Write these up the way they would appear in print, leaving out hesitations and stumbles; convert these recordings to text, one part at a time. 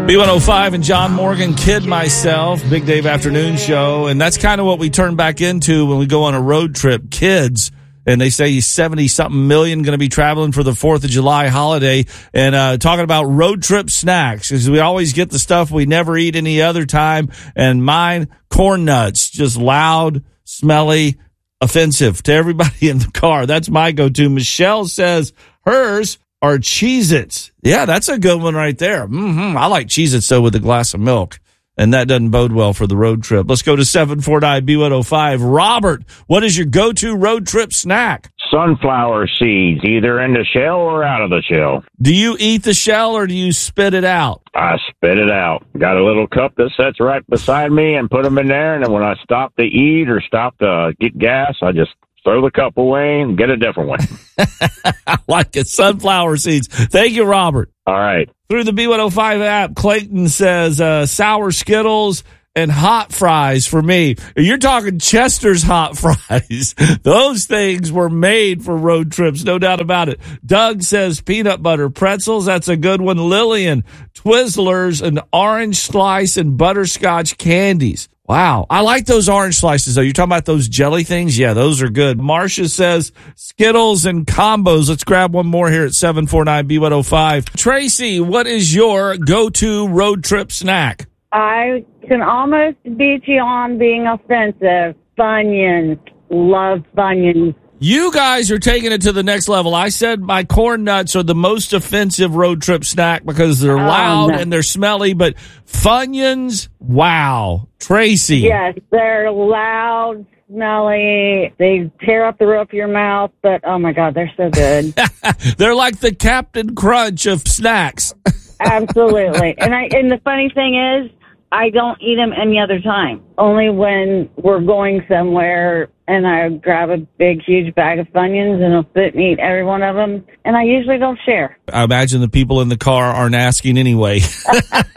B105 and John Morgan, Kid Myself, Big Dave Afternoon Show. And that's kind of what we turn back into when we go on a road trip. Kids. And they say 70-something million going to be traveling for the 4th of July holiday. And talking about road trip snacks, because we always get the stuff we never eat any other time. And mine, corn nuts, just loud, smelly, offensive to everybody in the car. That's my go-to. Michelle says hers are Cheez-Its. Yeah, that's a good one right there. I like Cheez-Its, though, with a glass of milk. And that doesn't bode well for the road trip. Let's go to 749-B105. Robert, what is your go-to road trip snack? Sunflower seeds, either in the shell or out of the shell. Do you eat the shell or do you spit it out? I spit it out. Got a little cup that sits right beside me and put them in there. And then when I stop to eat or stop to get gas, I just throw the cup away and get a different one. I like it. Sunflower seeds. Thank you, Robert. All right. Through the B105 app, Clayton says sour Skittles and hot fries for me. You're talking Chester's hot fries. Those things were made for road trips, no doubt about it. Doug says peanut butter pretzels. That's a good one. Lillian, Twizzlers and orange slice and butterscotch candies. Wow. I like those orange slices, though. You're talking about those jelly things? Yeah, those are good. Marcia says Skittles and combos. Let's grab one more here at 749-B105. Tracy, what is your go-to road trip snack? I can almost beat you on being offensive. Funyuns. Love Funyuns. You guys are taking it to the next level. I said my corn nuts are the most offensive road trip snack because they're loud and they're smelly, but Funyuns, wow. Tracy. Yes, they're loud, smelly. They tear up the roof of your mouth, but oh my God, they're so good. They're like the Captain Crunch of snacks. Absolutely. And the funny thing is, I don't eat them any other time. Only when we're going somewhere and I grab a big, huge bag of Funyuns and I'll sit and eat every one of them. And I usually don't share. I imagine the people in the car aren't asking anyway. Thank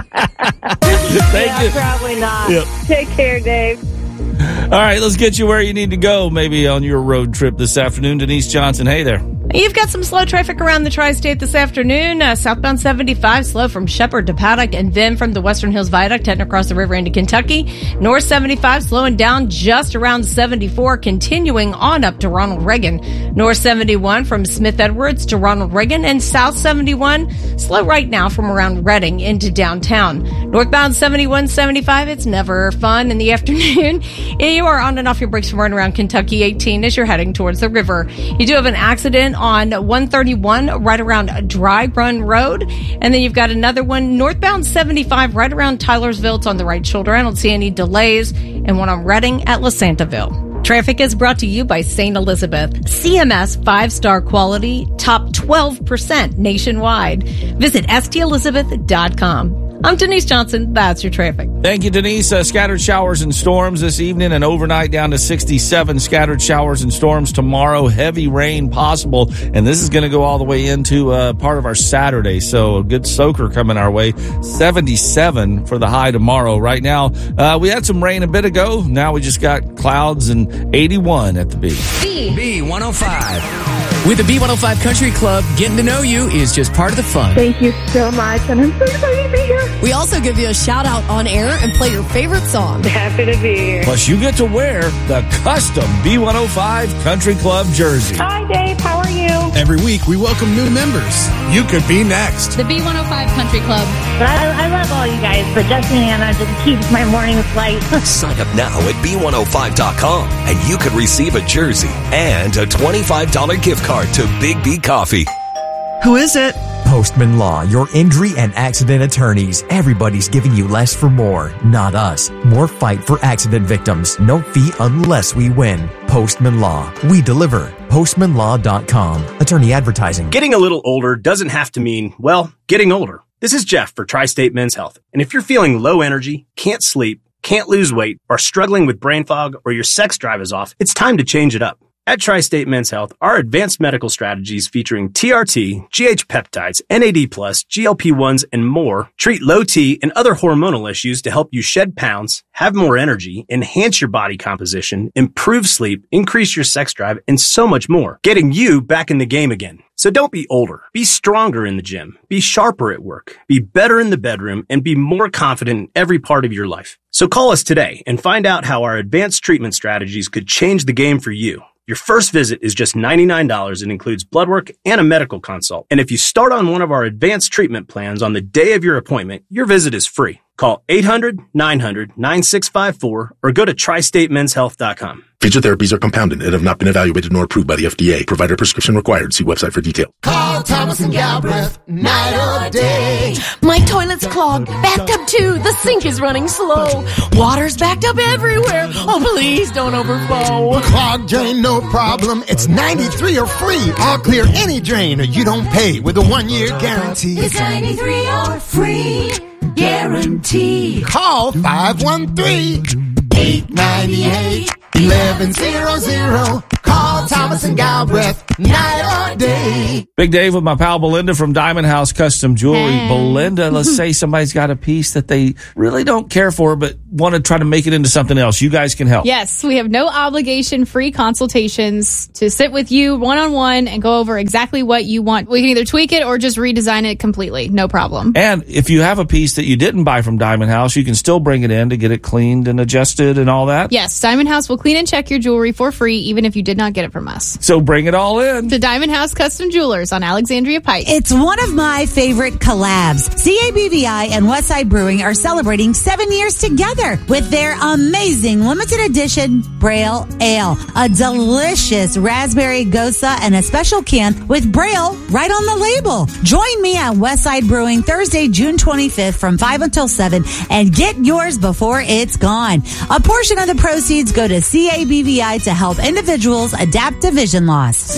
you. Probably not. Yep. Take care, Dave. All right, let's get you where you need to go, maybe on your road trip this afternoon. Denise Johnson, hey there. You've got some slow traffic around the tri-state this afternoon. Southbound 75 slow from Shepherd to Paddock, and then from the Western Hills Viaduct heading across the river into Kentucky. North 75 slowing down just around 74, continuing on up to Ronald Reagan. North 71 from Smith Edwards to Ronald Reagan, and South 71 slow right now from around Reading into downtown. Northbound 71, 75, it's never fun in the afternoon. You are on and off your brakes from right around Kentucky 18 as you're heading towards the river. You do have an accident on 131 right around Dry Run Road. And then you've got another one northbound 75 right around Tylersville. It's on the right shoulder. I don't see any delays. And one on Reading at LaSantaville. Traffic is brought to you by St. Elizabeth. CMS 5-star quality, top 12% nationwide. Visit stelizabeth.com. I'm Denise Johnson. That's your traffic. Thank you, Denise. Scattered showers and storms this evening and overnight down to 67. Scattered showers and storms tomorrow. Heavy rain possible. And this is going to go all the way into part of our Saturday. So a good soaker coming our way. 77 for the high tomorrow. Right now, we had some rain a bit ago. Now we just got clouds and 81 at the B. B105. With the B105 Country Club, getting to know you is just part of the fun. Thank you so much, and I'm so excited to be here. We also give you a shout out on air and play your favorite song. Happy to be here. Plus, you get to wear the custom B105 Country Club jersey. Hi, Dave. How are you? Every week, we welcome new members. You could be next. The B105 Country Club. I love all you guys, but Justin and Anna just keeps my mornings light. Sign up now at B105.com, and you could receive a jersey and a $25 gift card to Big B Coffee. Who is it? Postman Law, your injury and accident attorneys. Everybody's giving you less for more, not us. More fight for accident victims. No fee unless we win. Postman Law. We deliver. PostmanLaw.com. Attorney advertising. Getting a little older doesn't have to mean, well, getting older. This is Jeff for Tri-State Men's Health. And if you're feeling low energy, can't sleep, can't lose weight, are struggling with brain fog, or your sex drive is off, it's time to change it up. At Tri-State Men's Health, our advanced medical strategies featuring TRT, GH peptides, NAD+, GLP-1s, and more treat low T and other hormonal issues to help you shed pounds, have more energy, enhance your body composition, improve sleep, increase your sex drive, and so much more, getting you back in the game again. So don't be older. Be stronger in the gym. Be sharper at work. Be better in the bedroom and be more confident in every part of your life. So call us today and find out how our advanced treatment strategies could change the game for you. Your first visit is just $99 and includes blood work and a medical consult. And if you start on one of our advanced treatment plans on the day of your appointment, your visit is free. Call 800-900-9654 or go to tristatemenshealth.com. Phages therapies are compounded and have not been evaluated nor approved by the FDA. Provider prescription required. See website for detail. Call Thomas and Galbraith, night or day. My toilet's clogged, backed up too. The sink is running slow. Water's backed up everywhere. Oh, please don't overflow. Clogged drain, no problem. It's 93 or free. All clear any drain or you don't pay with a 1-year guarantee. It's 93 or free guarantee. Call 513-898-1100. Call Thomas and Galbraith, night or day. Big Dave with my pal Belinda from Diamond House Custom Jewelry. Hey. Belinda, let's say somebody's got a piece that they really don't care for, but want to try to make it into something else. You guys can help. Yes, we have no obligation, free consultations to sit with you one-on-one and go over exactly what you want. We can either tweak it or just redesign it completely. No problem. And if you have a piece that you didn't buy from Diamond House, you can still bring it in to get it cleaned and adjusted and all that. Yes, Diamond House will clean and check your jewelry for free, even if you did not get it from us. So bring it all in. To Diamond House Custom Jewelers on Alexandria Pike. It's one of my favorite collabs. CABVI and Westside Brewing are celebrating 7 years together with their amazing limited edition Braille Ale. A delicious raspberry gosa and a special can with Braille right on the label. Join me at Westside Brewing Thursday, June 25th from 5 until 7 and get yours before it's gone. A portion of the proceeds go to CABVI to help individuals adapt to vision loss.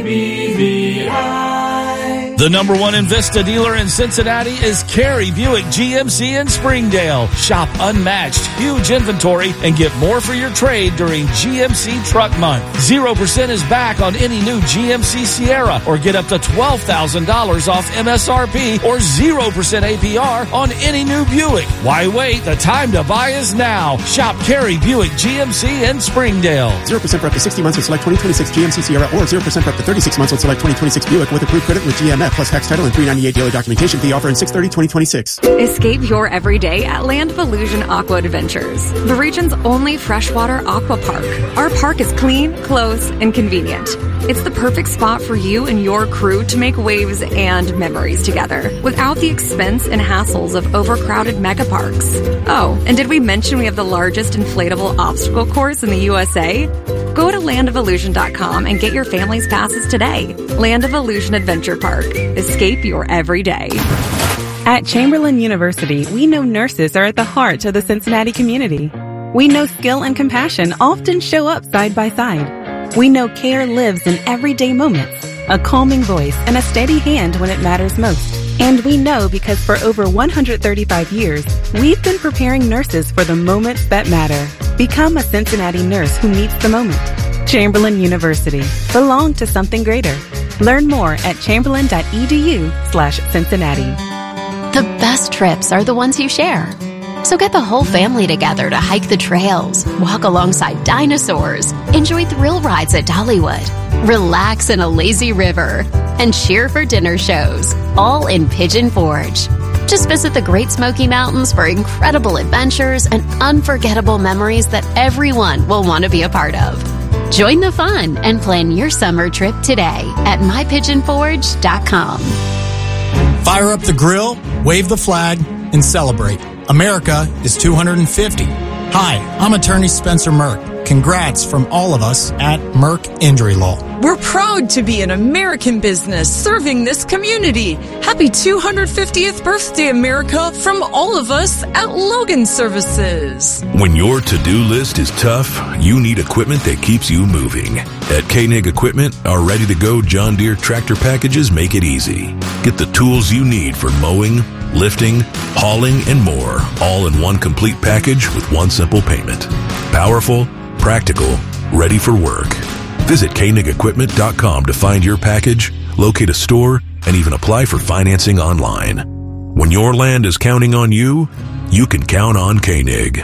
CABVI. The number one Invista dealer in Cincinnati is Carey Buick GMC in Springdale. Shop unmatched, huge inventory and get more for your trade during GMC Truck Month. 0% is back on any new GMC Sierra or get up to $12,000 off MSRP or 0% APR on any new Buick. Why wait? The time to buy is now. Shop Carey Buick GMC in Springdale. 0% for up to 60 months on select 2026 GMC Sierra or 0% for up to 36 months on select 2026 Buick with approved credit with GMF plus tax title and $398 daily documentation fee offer in 6/30/2026. Escape your everyday at Land of Illusion Aqua Adventures, the region's only freshwater aqua park. Our park is clean, close, and convenient. It's the perfect spot for you and your crew to make waves and memories together without the expense and hassles of overcrowded mega parks. Oh, and did we mention we have the largest inflatable obstacle course in the USA? Go to landofillusion.com and get your family's passes today. Land of Illusion Adventure Park. Escape your everyday. At Chamberlain University, we know nurses are at the heart of the Cincinnati community. We know skill and compassion often show up side by side. We know care lives in everyday moments, a calming voice and a steady hand when it matters most. And we know because for over 135 years, we've been preparing nurses for the moments that matter. Become a Cincinnati nurse who meets the moment. Chamberlain University. Belong to something greater. Learn more at chamberlain.edu/Cincinnati. The best trips are the ones you share. So get the whole family together to hike the trails, walk alongside dinosaurs, enjoy thrill rides at Dollywood, relax in a lazy river, and cheer for dinner shows, all in Pigeon Forge. Just visit the Great Smoky Mountains for incredible adventures and unforgettable memories that everyone will want to be a part of. Join the fun and plan your summer trip today at mypigeonforge.com. Fire up the grill, wave the flag, and celebrate. America is 250. Hi, I'm attorney Spencer Merck. Congrats from all of us at Merck Injury Law. We're proud to be an American business serving this community. Happy 250th birthday, America, from all of us at Logan Services. When your to-do list is tough, you need equipment that keeps you moving. At Koenig Equipment, our ready-to-go John Deere tractor packages make it easy. Get the tools you need for mowing, lifting, hauling, and more, all in one complete package with one simple payment. Powerful, practical, ready for work. Visit KoenigEquipment.com to find your package, locate a store, and even apply for financing online. When your land is counting on you, you can count on Koenig.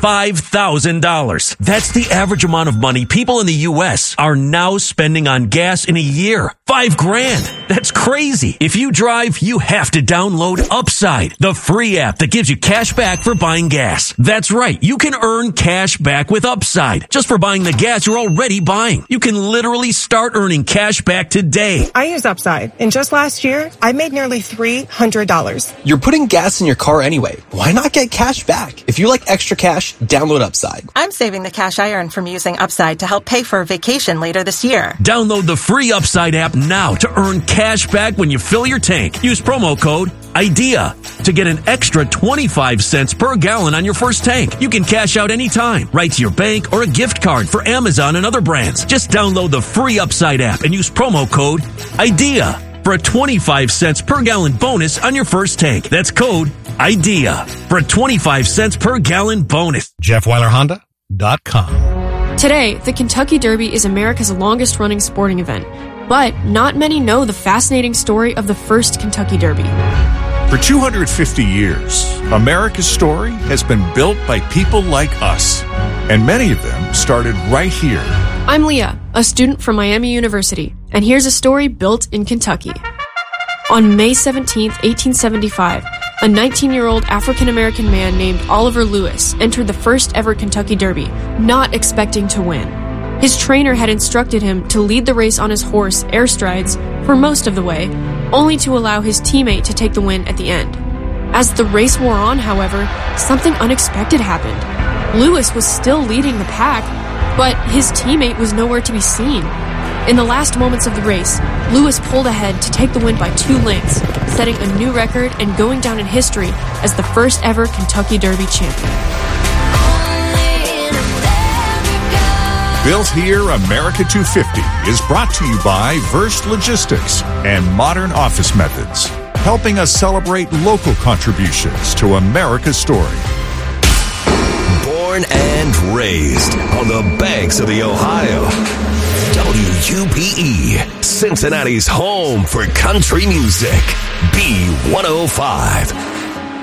$5,000. That's the average amount of money people in the U.S. are now spending on gas in a year. $5,000. That's crazy. If you drive, you have to download Upside, the free app that gives you cash back for buying gas. That's right. You can earn cash back with Upside just for buying the gas you're already buying. You can literally start earning cash back today. I use Upside, and just last year, I made nearly $300. You're putting gas in your car anyway. Why not get cash back? If you like extra cash, download Upside. I'm saving the cash I earn from using Upside to help pay for a vacation later this year. Download the free Upside app now to earn cash back when you fill your tank. Use promo code IDEA to get an extra 25 cents per gallon on your first tank. You can cash out anytime, right to your bank or a gift card for Amazon and other brands. Just download the free Upside app and use promo code IDEA for a 25 cents per gallon bonus on your first tank. That's code IDEA for a 25 cents per gallon bonus. JeffWeilerHonda.com. Today, the Kentucky Derby is America's longest running sporting event, but not many know the fascinating story of the first Kentucky Derby. For 250 years, America's story has been built by people like us, and many of them started right here. I'm Leah, a student from Miami University, and here's a story built in Kentucky. On May 17, 1875, a 19-year-old African-American man named Oliver Lewis entered the first ever Kentucky Derby, not expecting to win. His trainer had instructed him to lead the race on his horse, Airstrides, for most of the way, only to allow his teammate to take the win at the end. As the race wore on, however, something unexpected happened. Lewis was still leading the pack, but his teammate was nowhere to be seen. In the last moments of the race, Lewis pulled ahead to take the win by 2 lengths, setting a new record and going down in history as the first ever Kentucky Derby champion. Built Here America 250 is brought to you by Verst Logistics and Modern Office Methods, helping us celebrate local contributions to America's story. Born and raised on the banks of the Ohio. WUPE, Cincinnati's home for country music. B105.